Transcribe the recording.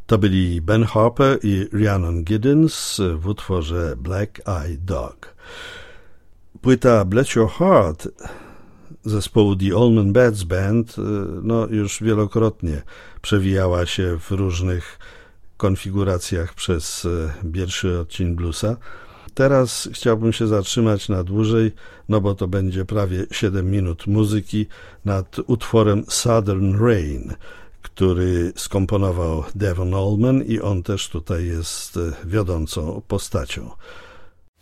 To byli Ben Harper i Rhiannon Giddens w utworze Black Eyed Dog. Płyta Bless Your Heart zespołu The Allman Betts Band już wielokrotnie przewijała się w różnych konfiguracjach przez pierwszy odcień bluesa. Teraz chciałbym się zatrzymać na dłużej, bo to będzie prawie 7 minut muzyki nad utworem Southern Rain, który skomponował Devon Allman i on też tutaj jest wiodącą postacią.